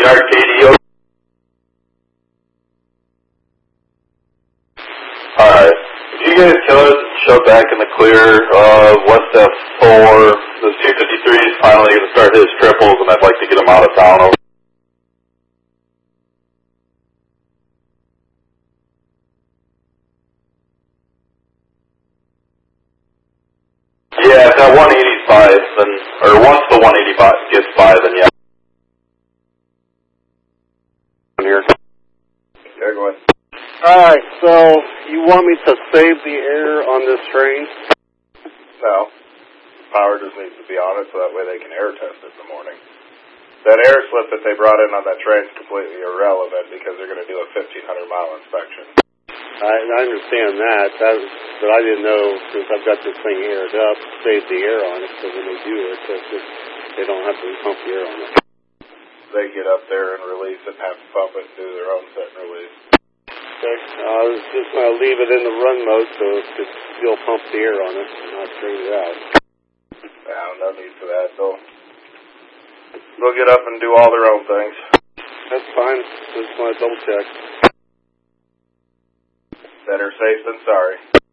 Yard KDO. Alright. If you guys could show back in the clear West F4, the 253 is finally going to start his triples, and I'd like to get him out of town over. Yeah, if that 185, then, or once the 185 gets by, then yeah. Here. Yeah, go ahead. Alright, so you want me to save the air on this train? No. Power just needs to be on it so that way they can air test it in the morning. That air slip that they brought in on that train is completely irrelevant because they're going to do a 1,500-mile inspection. I understand that, but I didn't know, since I've got this thing aired up, save the air on it, so when they do air test it, they don't have to pump the air on it. They get up there and release it and have to pump it and do their own set and release. Okay, I was just going to leave it in the run mode so it could still pump the air on it and not drain it out. No need for that. They'll get up and do all their own things. That's fine. Just want to double check. Better safe than sorry.